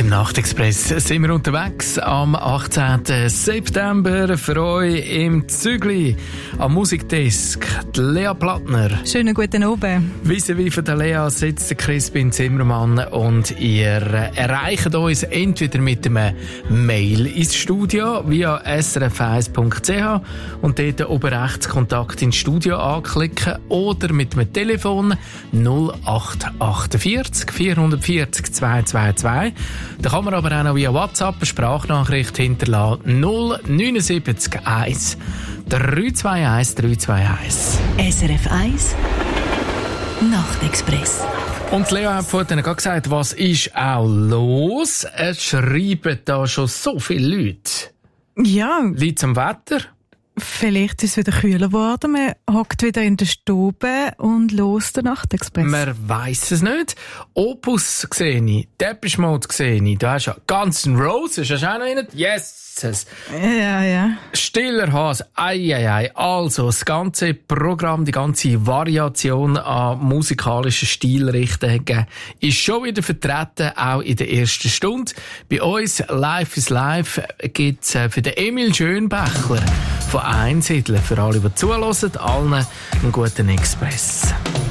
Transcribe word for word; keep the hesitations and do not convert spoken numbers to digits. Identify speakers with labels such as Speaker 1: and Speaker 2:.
Speaker 1: Im Nachtexpress sind wir unterwegs am achtzehnten September für euch im Zügli am Musikdesk. Die Lea Plattner.
Speaker 2: Schönen guten Abend.
Speaker 1: Vis-à-vis von der Lea sitzt der Crispin Zimmermann und ihr erreicht uns entweder mit einem Mail ins Studio via s r f eins punkt c h und dort oben rechts Kontakt ins Studio anklicken oder mit einem Telefon null acht achtundvierzig vierhundertvierzig zweihundertzweiundzwanzig. Da kann man aber auch noch via WhatsApp eine Sprachnachricht hinterlassen. null neunundsiebzig eins drei zwei eins drei zwei eins.
Speaker 3: S R F eins Nachtexpress.
Speaker 1: Und Leo hat vorhin gerade gesagt, was ist auch los? Es schreiben da schon so viele Leute.
Speaker 2: Ja.
Speaker 1: Liegt am Wetter?
Speaker 2: Vielleicht ist es wieder kühler geworden. Man hockt wieder in der Stube und los den Nachtexpress.
Speaker 1: Man weiss es nicht. Opus sehe ich, Depeche Mode sehe ich. Du hast ja Guns N' Roses, hast du auch noch einen? Yes!
Speaker 2: Ja, ja.
Speaker 1: Stiller Hase, ei, ei, ei. Also, das ganze Programm, die ganze Variation an musikalischen Stilrichtungen ist schon wieder vertreten, auch in der ersten Stunde. Bei uns, Live is Live, gibt's für den Emil Schönbächler von Einsiedeln. Für alle, die zuhören, allen einen guten Express.